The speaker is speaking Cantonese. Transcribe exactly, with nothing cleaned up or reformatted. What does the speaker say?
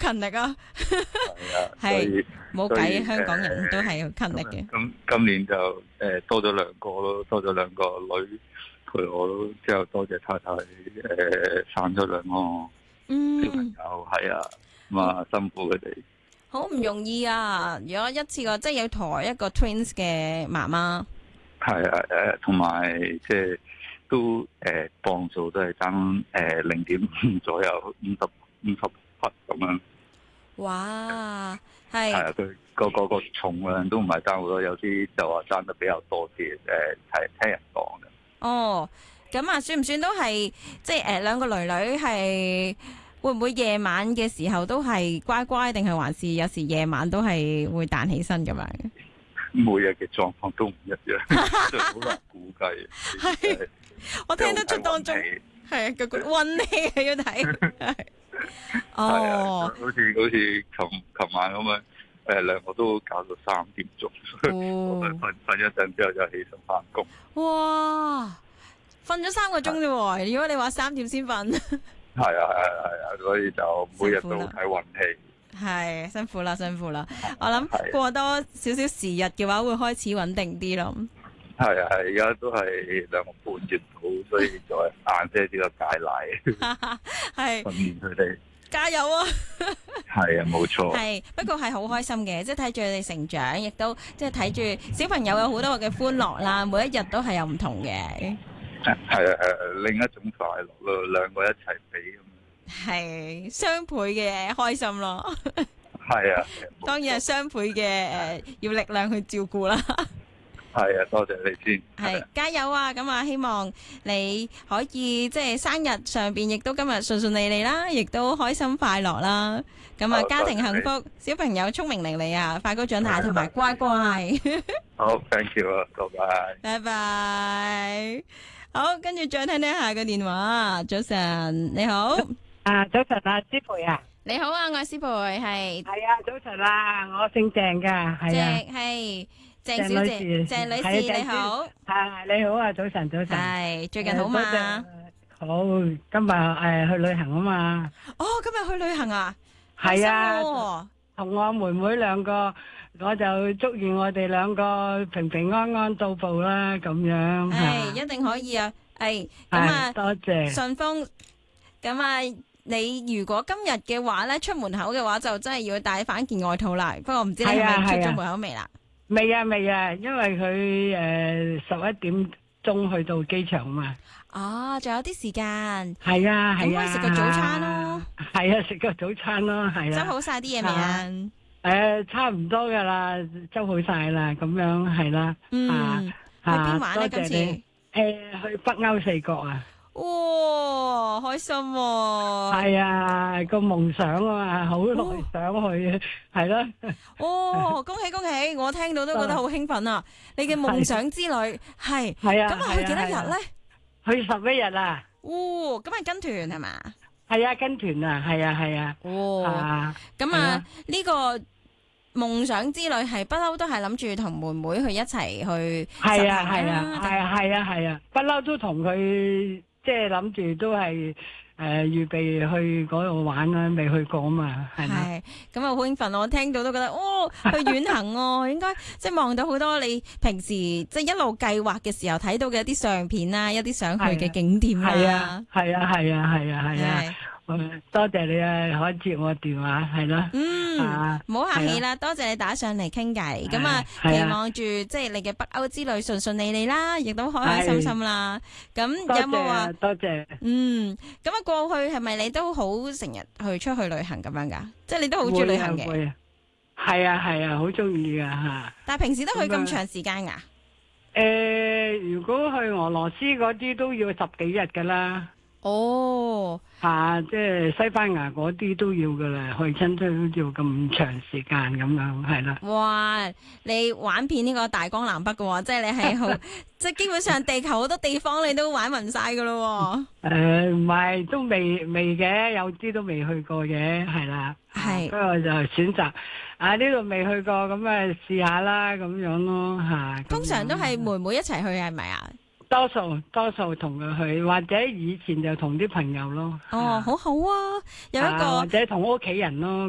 勤力啊！ 係啊，所係以冇所以計，香港人都係好勤力嘅。 咁今年就誒、呃、多咗兩個咯，多咗兩個女陪我咯，之後多謝太太誒、呃、生咗兩個小朋嗯， 友，係啊，咁啊辛苦佢哋。 好唔容易啊！如果一次過即係要抬一個 twins 嘅媽媽， 係啊，誒同埋即係都誒磅數都係爭誒零點五左右，五十五十匹咁樣。 哇，係係啊，佢個個個重量都唔係爭好多，有啲就話爭得比較多啲。誒係聽人講嘅。 哦，咁啊，算唔算都係即係誒兩個女女係會唔會夜晚嘅時候都係乖乖，定係還是有時夜晚都係會彈起身咁樣？ 每日嘅狀況都唔一樣，所以好難估計。 係，我聽得出當中係啊，個個運氣係要睇。哦， 好似好似琴琴晚咁樣，誒兩個都搞到三點鐘，我瞓瞓一陣之後就起身翻工。 哇！瞓咗三個鐘啫喎，如果你話三點先瞓， 係啊係啊係啊，所以就每日都睇運氣。 係辛苦啦，辛苦啦！我諗過多少少時日嘅話，會開始穩定啲咯。 係啊係，而家都係兩個半月到，所以再晏些啲個戒奶， 係訓練佢哋。 加油啊！ 係啊，冇錯。 係不過係好開心嘅，即係睇住佢哋成長，亦都即係睇住小朋友有好多嘅歡樂啦。每一日都係有唔同嘅。 係啊係啊，另一種快樂咯，兩個一齊比咁。 係雙倍嘅開心咯。 係啊， 當然係雙倍嘅誒，要力量去照顧啦。 係啊，多謝你先。 係加油啊！咁啊，希望你可以即係生日上邊，亦都今日順順利利啦，亦都開心快樂啦。咁啊，家庭幸福，小朋友聰明伶俐啊，快高長大，同埋乖乖。 好 ，thank you 啊，拜拜。 拜拜。好，跟住再聽聽下個電話。早晨，你好。 啊，早晨啊，師培啊。 你好啊，我係師培，係。 係啊，早晨啊，我姓鄭噶，係啊。 鄭係鄭小姐，鄭女士你好。 係你好啊，早晨早晨。 係最近好嘛？ 好，今日誒去旅行啊嘛。 哦，今日去旅行啊？ 係啊，同我妹妹兩個，我就祝願我哋兩個平平安安到步啦，咁樣。 係一定可以啊！係咁啊， 多謝。 順豐咁啊，你如果今日嘅話咧，出門口嘅話就真係要帶翻件外套啦。不過唔知你係咪出咗門口未啦？ 未啊未啊，因為佢誒十一點鐘去到機場嘛。 哦，仲有啲時間。 係啊係啊。咁可以食個早餐咯。係啊，食個早餐咯，係啊。 執好晒啲嘢未啊？ 誒，差唔多噶啦，執好晒啦，咁樣係啦。 嗯。去邊玩咧？今次？誒， 去北歐四國啊。 哇，開心喎！ 係啊，個夢想啊嘛，好耐想去，係咯。 哦，恭喜恭喜！我聽到都覺得好興奮啊！你嘅夢想之旅係係啊，咁啊去幾多日咧？ 去十一日啊！ 哦，咁係跟團係嘛？ 係啊，跟團啊，係啊，係啊。 哦，咁啊呢個夢想之旅係不嬲都係諗住同妹妹去一齊去實行啦。 係啊，係啊，係啊，係啊，不嬲都同佢。即係諗住都係誒預備去嗰度玩啦，未去過啊嘛，係咪？ 係咁啊，好興奮！我聽到都覺得，哦，去遠行哦，應該即係望到好多你平時即係一路計劃嘅時候睇到嘅一啲相片啦，一啲想去嘅景點啦。 係啊，係啊，係啊，係啊，係啊。多謝你啊，可以接我電話，係咯。 嗯，唔好客氣啦，多謝你打上嚟傾偈。咁啊，期望住即係你嘅北歐之旅順順利利啦，亦都開開心心啦。咁有冇話？ 多謝。 嗯，咁啊，過去係咪你都好成日去出去旅行咁樣噶？即係你都好中意旅行嘅。 係啊係啊，好中意噶吓。 但係平時都去咁長時間噶？ 誒，如果去俄羅斯嗰啲都要十幾日噶啦。 哦， 吓、啊，即係西班牙嗰啲都要噶啦，去親都要咁長時間咁樣，係啦。 哇，你玩遍呢個大江南北噶，即係你係好，即係基本上地球好多地方你都玩勻晒噶咯。 誒、呃，唔係，都未未嘅，有啲都未去過嘅，係啦。 係。 不過就選擇啊呢度未去過，咁啊試下啦，咁樣咯吓。 通常都係妹妹一齊去係咪啊？ 多數多數同佢去，或者以前就同啲朋友咯。 哦，好好啊，有一個、 啊、或者同屋企人咯。